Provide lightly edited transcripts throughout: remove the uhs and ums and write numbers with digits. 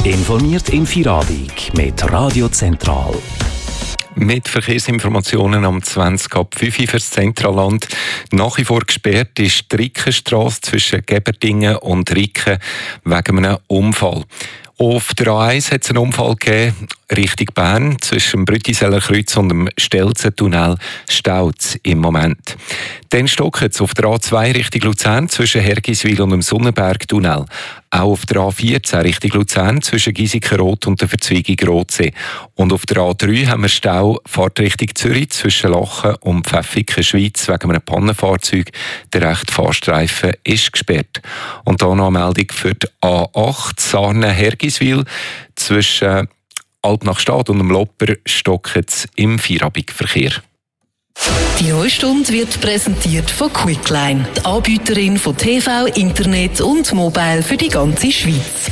Informiert im Feierabend mit Radio Zentral. Mit Verkehrsinformationen am 20 ab 5 Uhr für das Zentralland. Nach wie vor gesperrt ist die Rickenstrasse zwischen Geberdingen und Ricken wegen einem Unfall. Auf der A1 hat es einen Unfall gegeben, Richtung Bern, zwischen dem Brütiseller Kreuz und dem Stelzentunnel staut im Moment. Dann stockt es auf der A2 Richtung Luzern zwischen Hergiswil und dem Sonnenbergtunnel. Auch auf der A14 Richtung Luzern zwischen Giesikenrot und der Verzweigung Rotsee. Und auf der A3 haben wir Stau Fahrt Richtung Zürich zwischen Lachen und Pfäffiken Schweiz wegen einem Pannenfahrzeug. Der rechte Fahrstreifen ist gesperrt. Und hier noch eine Meldung für die A8 Sarnen-Hergiswil zwischen Alpnachstad und dem Lopper stockt es im Feierabendverkehr. Die neue Stunde wird präsentiert von Quickline, die Anbieterin von TV, Internet und Mobile für die ganze Schweiz.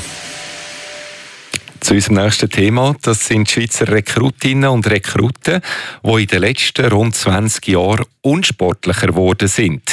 Zu unserem nächsten Thema, das sind die Schweizer Rekrutinnen und Rekruten, die in den letzten rund 20 Jahren unsportlicher geworden sind.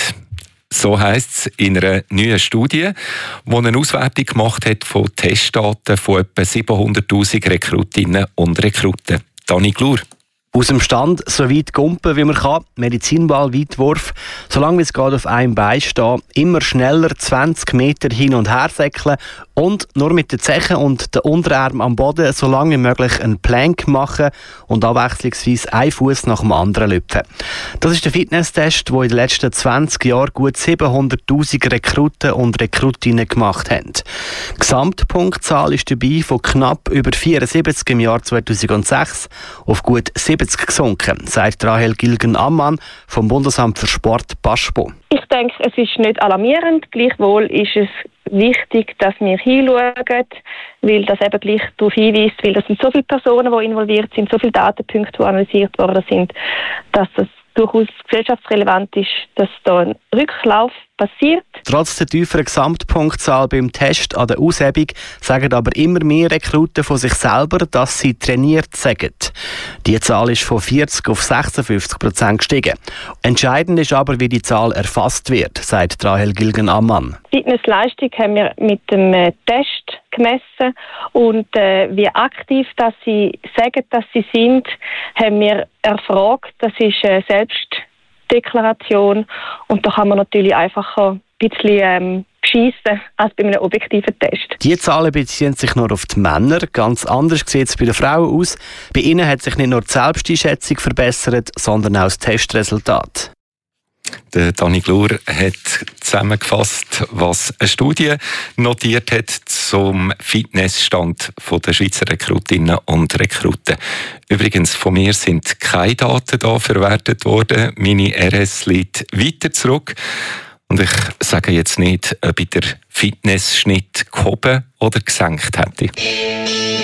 So heisst es in einer neuen Studie, die eine Auswertung gemacht hat von Testdaten von etwa 700'000 Rekrutinnen und Rekruten. Dani Glur. Aus dem Stand so weit gumpen, wie man kann, Medizinball, Weitwurf, solange wie es geht auf einem Bein stehen, immer schneller 20 Meter hin und her säckeln und nur mit den Zechen und den Unterarmen am Boden so lange wie möglich einen Plank machen und abwechslungsweise einen Fuß nach dem anderen lüpfen. Das ist der Fitnesstest, der in den letzten 20 Jahren gut 700'000 Rekruten und Rekrutinnen gemacht haben. Die Gesamtpunktzahl ist dabei von knapp über 74 im Jahr 2006 auf gut 70 gesunken, sagt Rahel Gilgen-Ammann vom Bundesamt für Sport BASPO. Ich denke, es ist nicht alarmierend. Gleichwohl ist es wichtig, dass wir hinschauen, weil das eben gleich darauf hinweist, weil das sind so viele Personen, die involviert sind, so viele Datenpunkte, die analysiert worden sind, dass das durchaus gesellschaftsrelevant ist, dass da ein Rücklauf passiert. Trotz der tieferen Gesamtpunktzahl beim Test an der Aushebung sagen aber immer mehr Rekruten von sich selber, dass sie trainiert sind. Die Zahl ist von 40 auf 56% gestiegen. Entscheidend ist aber, wie die Zahl erfasst wird, sagt Rahel Gilgen-Ammann. Fitnessleistung haben wir mit dem Test gemessen und wie aktiv dass sie sagen, dass sie sind, haben wir erfragt. Das ist eine Selbstdeklaration und da kann man natürlich einfacher ein bisschen schiessen als bei einem objektiven Test. Die Zahlen beziehen sich nur auf die Männer. Ganz anders sieht es bei den Frauen aus. Bei ihnen hat sich nicht nur die Selbsteinschätzung verbessert, sondern auch das Testresultat. Der Dani Glur hat zusammengefasst, was eine Studie notiert hat zum Fitnessstand der Schweizer Rekrutinnen und Rekruten. Übrigens, von mir sind keine Daten da verwertet worden. Meine RS liegt weiter zurück. Und ich sage jetzt nicht, ob ich den Fitnessschnitt gehoben oder gesenkt hätte.